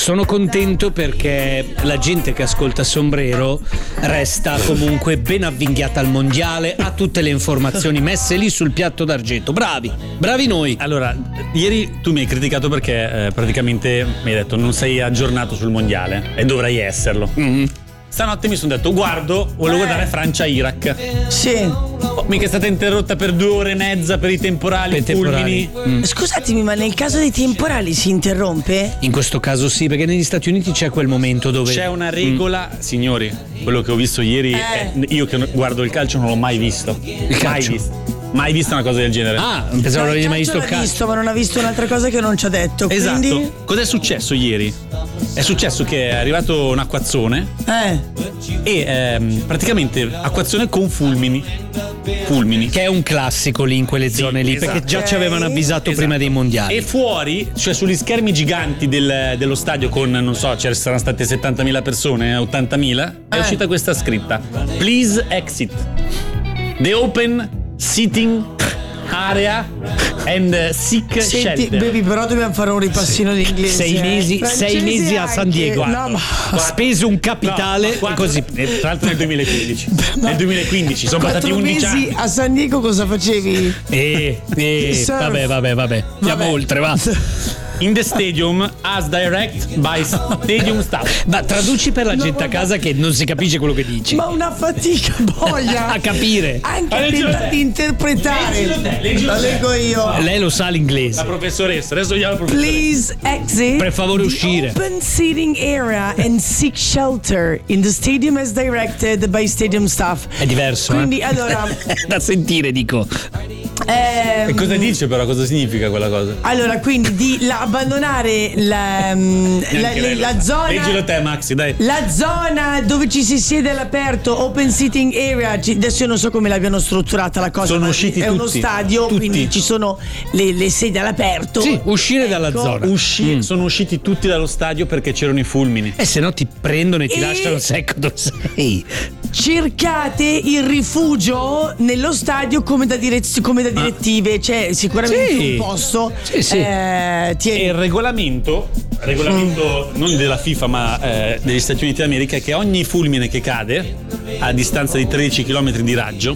Sono contento perché la gente che ascolta Sombrero resta comunque ben avvinghiata al mondiale, ha tutte le informazioni messe lì sul piatto d'argento. Bravi noi. Allora, ieri tu mi hai criticato perché praticamente mi hai detto non sei aggiornato sul mondiale e dovrai esserlo. Mm-hmm. Stanotte mi sono detto volevo guardare Francia-Iraq. Sì. Mica è stata interrotta per 2 ore e mezza per i temporali, fulmini. Scusatemi, ma nel caso dei temporali si interrompe? In questo caso sì, perché negli Stati Uniti c'è quel momento dove c'è una regola, signori, quello che ho visto ieri, io che guardo il calcio non l'ho mai visto. Mai visto una cosa del genere. Ah, non pensavo non avevi mai visto il calcio. Visto, ma non ha visto un'altra cosa che non ci ha detto. Esatto. Quindi... Cos'è successo ieri? È successo che è arrivato un acquazzone e praticamente acquazzone con fulmini. Che è un classico lì in quelle zone lì, esatto. perché già ci avevano avvisato prima dei mondiali. E fuori, cioè sugli schermi giganti dello stadio con, non so, ci saranno state 70.000 persone, 80.000, è uscita questa scritta: Please exit. The open seating area and sick shelter. Baby, però dobbiamo fare un ripassino di inglese. 6 mesi a San Diego. No, ha speso un capitale così. Tra l'altro nel 2015. Nel 2015 sono passati 11 anni. 4 mesi a San Diego cosa facevi? Vabbè. Andiamo oltre, va. In the stadium as direct by stadium staff. Ma traduci per la gente a casa che non si capisce quello che dici. Ma una fatica boia a capire. Anche a tentare di interpretare. La leggo io. Lei lo sa l'inglese. La professoressa. Adesso vediamo la professoressa. Please exit. Per favore uscire. Open seating area and seek shelter in the stadium as directed by stadium staff. È diverso. Quindi allora da sentire dico. E cosa dice però? Cosa significa quella cosa? Allora, quindi di abbandonare la zona. Leggilo te, Maxi, dai. La zona dove ci si siede all'aperto, open seating area. Adesso io non so come l'abbiano strutturata la cosa. Sono usciti è tutti. Uno stadio, tutti. quindi ci sono le sedie all'aperto. Sì, uscire dalla zona. Sono usciti tutti dallo stadio perché c'erano i fulmini. Se no ti prendono e ti lasciano secco dove sei. Cercate il rifugio nello stadio come da direttive, cioè sicuramente un posto. Sì. E il regolamento non della FIFA ma degli Stati Uniti d'America è che ogni fulmine che cade a distanza di 13 km di raggio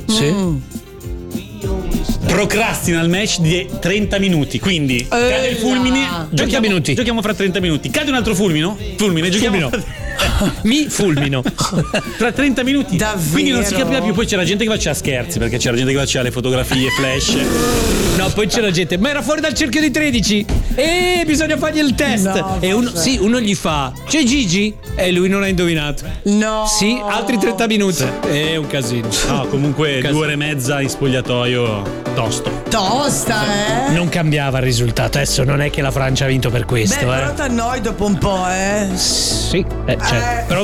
procrastina il match di 30 minuti. Quindi cade il fulmine, giochiamo fra 30 minuti. Cade un altro fulmine, giochiamo mi fulmino tra 30 minuti. Davvero? Quindi non si capiva più. Poi c'era gente che faceva scherzi, perché c'era gente che faceva le fotografie flash. No, poi c'era gente, ma era fuori dal cerchio di 13 e bisogna fargli il test. No, e uno gli fa: c'è Gigi? E lui non ha indovinato. No. Sì, altri 30 minuti. È un casino. No, comunque 2 ore e mezza in spogliatoio tosta, Non cambiava il risultato. Adesso non è che la Francia ha vinto per questo. Beh, però t'annoi dopo un po', Sì, però